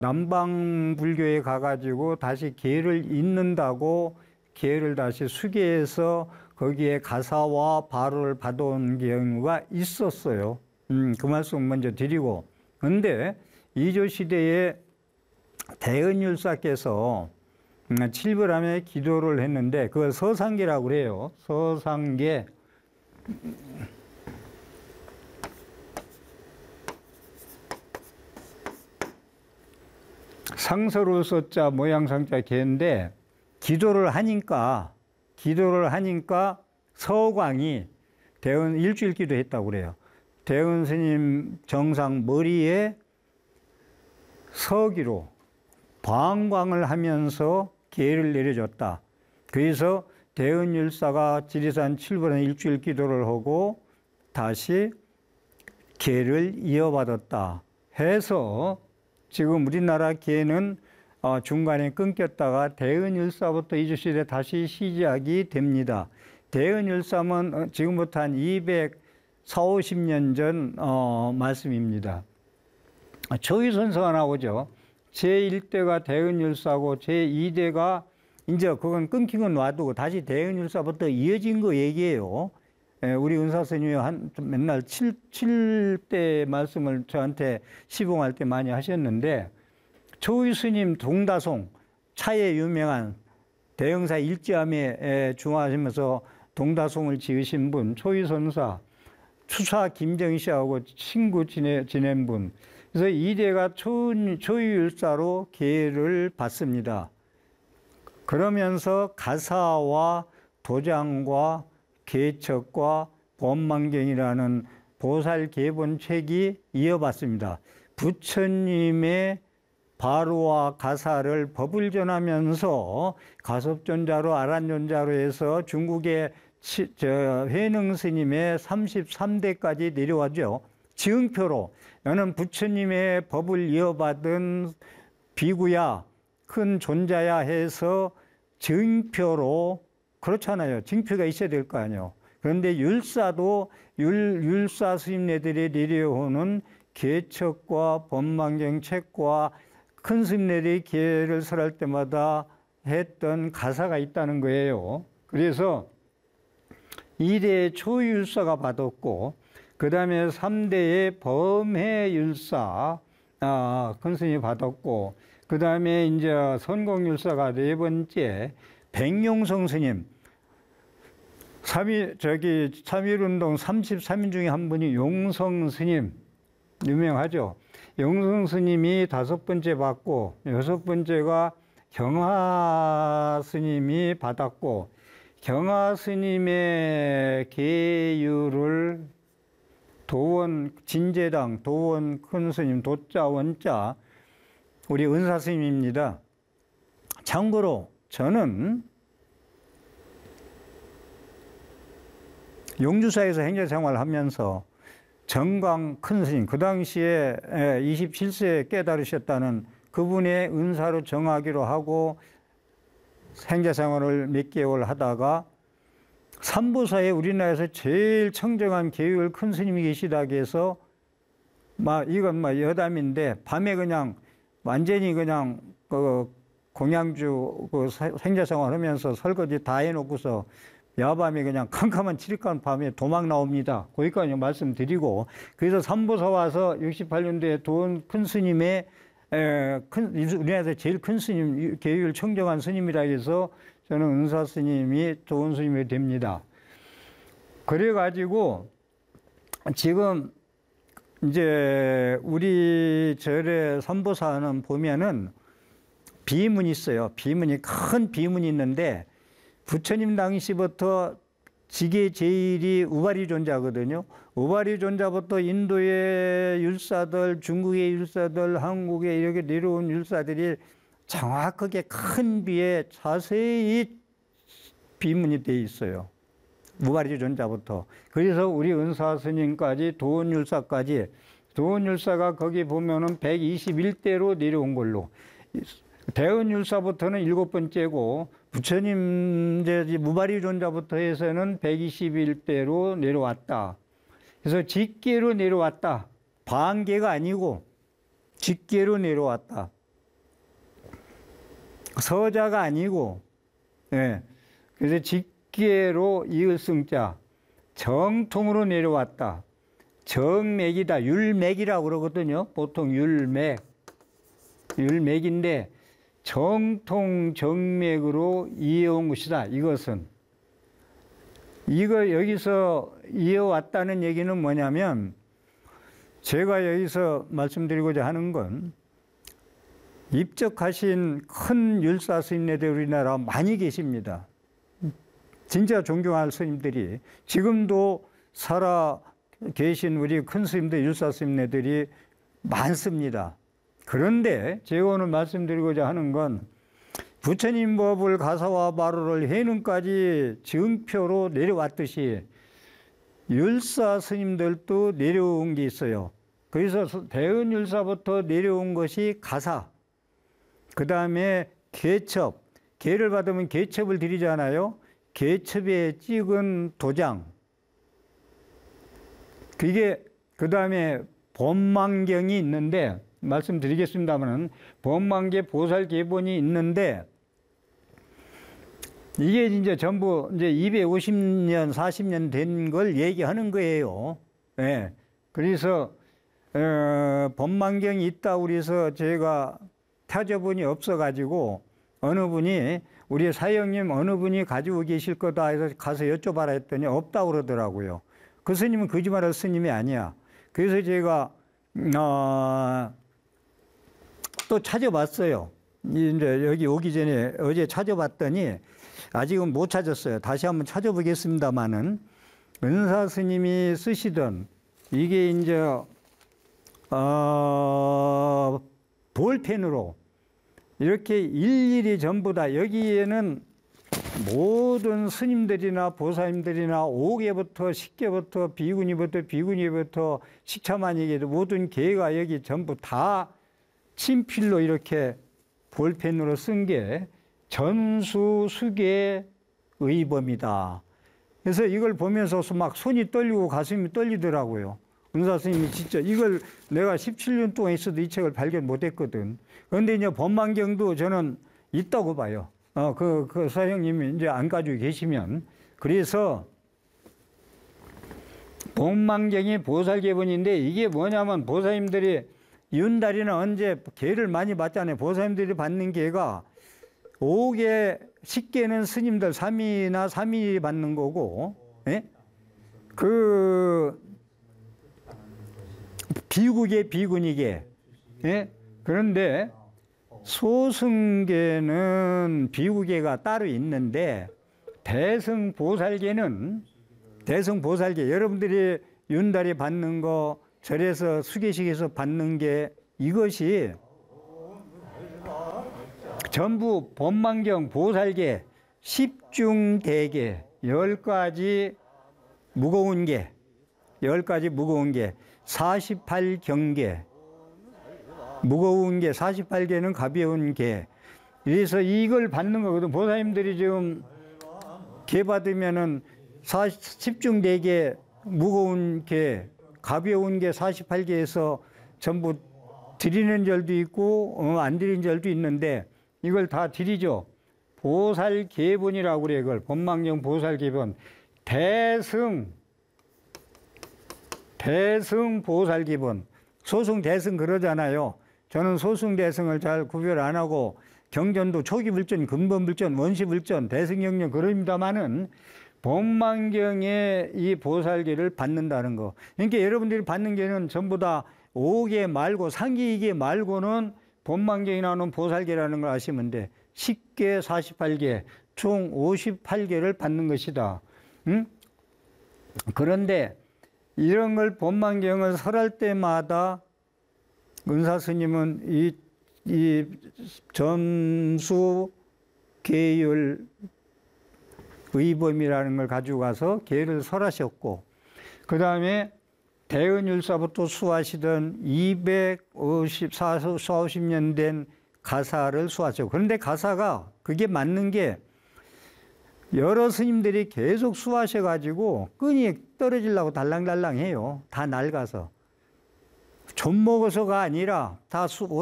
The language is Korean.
남방 불교에 가가지고 다시 계를 잇는다고 계를 다시 수계해서 거기에 가사와 바로를 받아온 경우가 있었어요. 그 말씀 먼저 드리고. 근데 이조 시대에 대은율사께서 칠불암에 기도를 했는데 그걸 서상계라고 그래요. 서상계. 상서로 써자 모양상자 개인데 기도를 하니까 서광이 대은 일주일 기도했다고 그래요. 대은 스님 정상 머리에 서기로 방광을 하면서 계를 내려줬다. 그래서 대은율사가 지리산 칠불암 일주일 기도를 하고 다시 계를 이어받았다 해서 지금 우리나라 계는 중간에 끊겼다가 대은율사부터 이조시대 다시 시작이 됩니다. 대은율사는 지금부터 한 240~50년 전 말씀입니다. 초위선서가 나오죠. 제1대가 대은율사고 제2대가 이제 그건 끊긴 건 놔두고 다시 대은율사부터 이어진 거 얘기예요. 우리 은사 스님이 맨날 7대 말씀을 저한테 시봉할 때 많이 하셨는데 초위 스님 동다송 차에 유명한 대형사 일지암에 중화하시면서 동다송을 지으신 분 초위 선사 추사 김정희 씨하고 친구 지낸 분. 그래서 이대가 초위율사로 계를 받습니다. 그러면서 가사와 도장과 계척과 법망경이라는 보살계본책이 이어받습니다. 부처님의 바로와 가사를 법을 전하면서 가섭존자로 아란존자로 해서 중국의 회능 스님의 33대까지 내려왔죠. 지응표로 너는 부처님의 법을 이어받은 비구야 큰 존자야 해서 증표로 그렇잖아요. 증표가 있어야 될 거 아니에요. 그런데 율사도 율사 스님네들이 내려오는 계척과 법망경 책과 큰 스님네들이 계를 설할 때마다 했던 가사가 있다는 거예요. 그래서 2대 초율사가 받았고 그 다음에 3대의 범해율사 큰 스님이 받았고 그 다음에 이제 선공율사가 4번째 백용성 스님 3.1운동 33인 중에 한 분이 용성 스님 유명하죠. 용성 스님이 5번째 받고 6번째가 경하 스님이 받았고 경하 스님의 계율을 도원 진제당 도원 큰 스님 도자 원자 우리 은사 스님입니다. 참고로 저는 용주사에서 행자생활을 하면서 정광 큰 스님 그 당시에 27세에 깨달으셨다는 그분의 은사로 정하기로 하고 행자생활을 몇 개월 하다가 삼보사에 우리나라에서 제일 청정한 계율 큰 스님이 계시다고 해서 이건 여담인데 밤에 그냥 완전히 그냥 공양주 행자생활 하면서 설거지 다 해놓고서 야밤에 그냥 캄캄한 칠흑한 밤에 도망 나옵니다. 거기까지 말씀드리고 그래서 삼보사 와서 68년도에 도원 큰 스님의 우리나라에서 제일 큰 스님 계율 청정한 스님이라 해서 저는 은사 스님이 도원 스님이 됩니다. 그래가지고 지금 이제 우리 절의 삼보사는 보면은 비문이 있어요. 비문이 큰 비문이 있는데 부처님 당시부터 지계 제일이 우바리 존자거든요. 우바리 존자부터 인도의 율사들, 중국의 율사들, 한국에 이렇게 내려온 율사들이 정확하게 큰 비에 자세히 비문이 되어 있어요. 우바리 존자부터. 그래서 우리 은사 스님까지 도원율사까지 도원율사가 거기 보면은 121대로 내려온 걸로. 대은율사부터는 7번째고 부처님 이제 무바리 존자부터 해서는 121대로 내려왔다. 그래서 직계로 내려왔다. 반계가 아니고 직계로 내려왔다. 서자가 아니고, 예. 그래서 직계로 이을승자, 정통으로 내려왔다. 정맥이다. 율맥이라고 그러거든요. 보통 율맥인데 정통 정맥으로 이어온 것이다. 이것은. 이거 여기서 이어왔다는 얘기는 뭐냐면 제가 여기서 말씀드리고자 하는 건 입적하신 큰 율사 스님네들 우리나라 많이 계십니다. 진짜 존경할 스님들이 지금도 살아 계신 우리 큰 스님들, 율사 스님네들이 많습니다. 그런데 제가 오늘 말씀드리고자 하는 건 부처님 법을 가사와 바로를 해능까지 증표로 내려왔듯이 율사 스님들도 내려온 게 있어요. 그래서 대은율사부터 내려온 것이 가사, 그 다음에 개첩, 개를 받으면 개첩을 드리잖아요. 개첩에 찍은 도장, 그게 그 다음에 법망경이 있는데 말씀드리겠습니다만은 법망계 보살계본이 있는데 이게 이제 전부 이제 250년, 40년 된 걸 얘기하는 거예요. 예. 그래서 법망경이 있다고 그래서 제가 타저분이 없어가지고 어느 분이 우리 사형님 어느 분이 가지고 계실 거다 해서 가서 여쭤봐라 했더니 없다고 그러더라고요. 그 스님은 거짓말할 스님이 아니야. 그래서 제가 또 찾아봤어요. 이제 여기 오기 전에 어제 찾아봤더니 아직은 못 찾았어요. 다시 한번 찾아보겠습니다만은 은사 스님이 쓰시던 이게 이제 볼펜으로 이렇게 일일이 전부 다 여기에는 모든 스님들이나 보살님들이나 5개부터 10개부터 비구니부터 식차만이게도 모든 개가 여기 전부 다 친필로 이렇게 볼펜으로 쓴 게 전수수계 의범이다. 그래서 이걸 보면서 막 손이 떨리고 가슴이 떨리더라고요. 은사 스님이 진짜 이걸 내가 17년 동안 있어도 이 책을 발견 못 했거든. 그런데 이제 법망경도 저는 있다고 봐요. 그 사형님이 이제 안 가지고 계시면. 그래서 법망경이 보살계본인데 이게 뭐냐면 보살님들이 윤달이는 언제 계를 많이 받잖아요. 보살님들이 받는 계가 5개, 10개는 스님들 3위나 3위 받는 거고, 예? 그 비구계, 비구니계. 예? 그런데 소승계는 비구계가 따로 있는데 대승보살계는 대승보살계 여러분들이 윤달이 받는 거 절에서 수계식에서 받는 게 이것이 전부 법망경 보살계 10중대계 10가지 무거운 게 10가지 무거운 게 48경계 무거운 게 48개는 가벼운 게. 그래서 이걸 받는 거거든. 보살님들이 지금 개 받으면은 10중대계 무거운 게 가벼운 게 48개에서 전부 드리는 절도 있고 안 드리는 절도 있는데 이걸 다 드리죠. 보살계본이라고 그래. 그걸 법망경 보살계본. 대승 보살계본. 소승 대승 그러잖아요. 저는 소승 대승을 잘 구별 안 하고 경전도 초기불전, 근본불전, 원시불전, 대승경련 그럽니다마는 법망경의 이 보살계를 받는다는 거. 그러니까 여러분들이 받는 게는 전부 다 5개 말고 상기 2개 말고는 법망경이 나오는 보살계라는 걸 아시면 돼. 10개, 48개, 총 58개를 받는 것이다. 응? 그런데 이런 걸 법망경을 설할 때마다 은사 스님은 이 전수 계율 의범이라는 걸 가지고 가서 계를 설하셨고, 그 다음에 대은율사부터 수하시던 250년 된 가사를 수하셨고, 그런데 가사가 그게 맞는 게 여러 스님들이 계속 수하셔가지고 끈이 떨어지려고 달랑달랑 해요. 다 낡아서. 좀 먹어서가 아니라 다